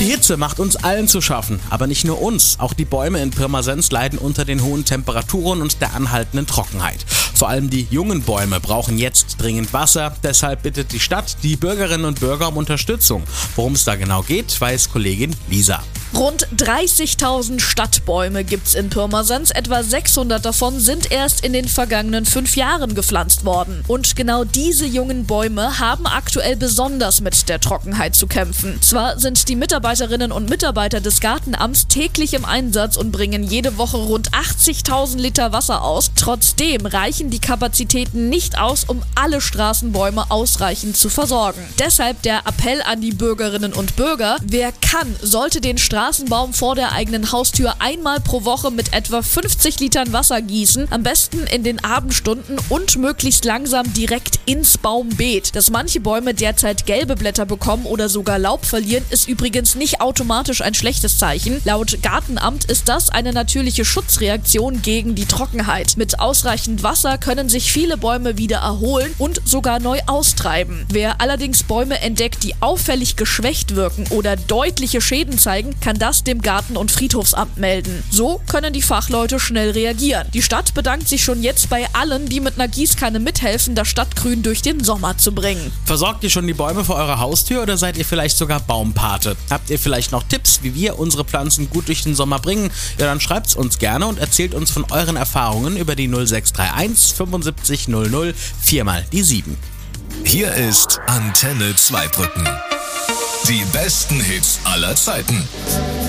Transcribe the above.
Die Hitze macht uns allen zu schaffen, aber nicht nur uns. Auch die Bäume in Pirmasens leiden unter den hohen Temperaturen und der anhaltenden Trockenheit. Vor allem die jungen Bäume brauchen jetzt dringend Wasser. Deshalb bittet die Stadt die Bürgerinnen und Bürger um Unterstützung. Worum es da genau geht, weiß Kollegin Lisa. Rund 30.000 Stadtbäume gibt's in Pirmasens. Etwa 600 davon sind erst in den vergangenen 5 Jahren gepflanzt worden. Und genau diese jungen Bäume haben aktuell besonders mit der Trockenheit zu kämpfen. Zwar sind die Mitarbeiterinnen und Mitarbeiter des Gartenamts täglich im Einsatz und bringen jede Woche rund 80.000 Liter Wasser aus. Trotzdem reichen die Kapazitäten nicht aus, um alle Straßenbäume ausreichend zu versorgen. Deshalb der Appell an die Bürgerinnen und Bürger: Wer kann, sollte den Straßenbaum vor der eigenen Haustür einmal pro Woche mit etwa 50 Litern Wasser gießen, am besten in den Abendstunden und möglichst langsam direkt ins Baumbeet. Dass manche Bäume derzeit gelbe Blätter bekommen oder sogar Laub verlieren, ist übrigens nicht automatisch ein schlechtes Zeichen. Laut Gartenamt ist das eine natürliche Schutzreaktion gegen die Trockenheit. Mit ausreichend Wasser können sich viele Bäume wieder erholen und sogar neu austreiben. Wer allerdings Bäume entdeckt, die auffällig geschwächt wirken oder deutliche Schäden zeigen, kann das dem Garten- und Friedhofsamt melden. So können die Fachleute schnell reagieren. Die Stadt bedankt sich schon jetzt bei allen, die mit einer Gießkanne mithelfen, das Stadtgrün durch den Sommer zu bringen. Versorgt ihr schon die Bäume vor eurer Haustür oder seid ihr vielleicht sogar Baumpate? Habt ihr vielleicht noch Tipps, wie wir unsere Pflanzen gut durch den Sommer bringen? Ja, dann schreibt's uns gerne und erzählt uns von euren Erfahrungen über die 0631 75 00 4 mal die 7. Hier ist Antenne Zweibrücken. Die besten Hits aller Zeiten.